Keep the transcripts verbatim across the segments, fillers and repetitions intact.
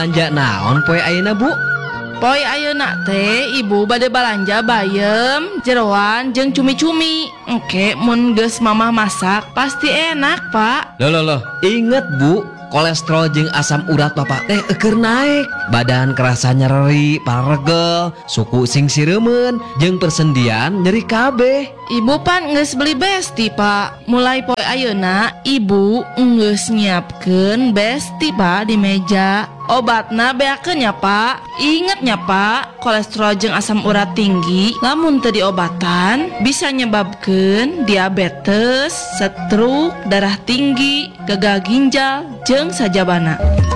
balanja naon poe ayeuna Bu? Poe ayeuna teh ibu bade balanja bayem, jeroan jeung cumi-cumi. Engke mun geus mamah masak pasti enak, Pak. Loh loh loh, inget Bu, kolesterol jeung asam urat Bapak teh keur naik. Badan kerasa nyeri, paregel, suku sing sireumeun jeung persendian nyeri kabeh. Ibu pan geus beli Besti, Pak. Mulai poe ayeuna ibu geus nyiapkeun Besti, Pak, di meja. Obatna beakeun ya, Pak. Ingat nya, Pak, kolesterol jeung asam urat tinggi lamun teu diobatan bisa nyebabkeun diabetes, stroke, darah tinggi, gagal ginjal, jeung sajabana.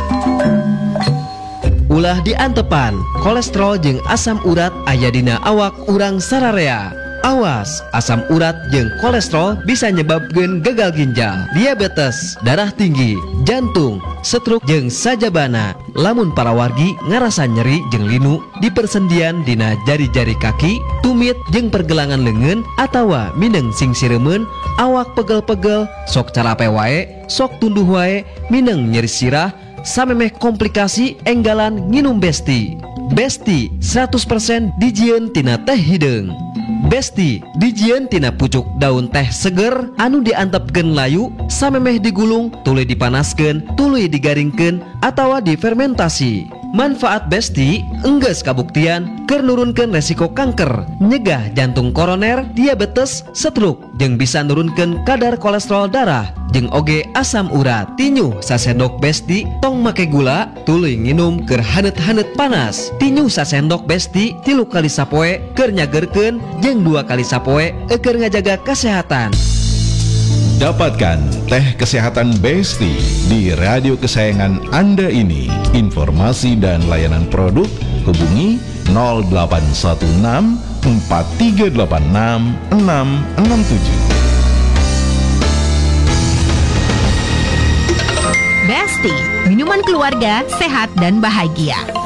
Ulah diantepan, kolesterol jeung asam urat aya dina awak urang sararea. Awas, asam urat jeung kolesterol bisa nyebabkeun gagal ginjal, diabetes, darah tinggi, jantung, stroke jeung sajabana. Lamun parawargi ngarasa nyeri jeung linu di persendian dina jari-jari kaki, tumit jeung pergelangan leungeun atawa mineng sing sireumeun, awak pegel-pegel, sok carape wae, sok tunduh wae, mineng nyeri sirah, samemeh komplikasi enggalan nginum Besti. Besti seratus persen dijieun tina teh hideung. Besti dijieun tina pucuk daun teh seger anu diantepkeun layu samemeh digulung, tuluy dipanaskeun, tuluy digaringkeun atawa difermentasi. Manfaat Besti enggeus kabuktian keur nurunkeun resiko kanker, nyegah jantung koroner, diabetes, stroke, jeung bisa nurunkeun kadar kolesterol darah jeung oge asam urat. Tinyuh sasendok Besti tong make gula, tuluy nginum keur haneut-haneut panas. Tinyuh sasendok Besti tilu kali sapoe keur nyageurkeun jeung dua kali sapoe keur ngajaga kesehatan. Dapatkan teh kesehatan Besti di radio kesayangan Anda ini. Informasi dan layanan produk hubungi nol delapan satu enam empat tiga delapan enam enam enam tujuh. Besti, minuman keluarga sehat dan bahagia.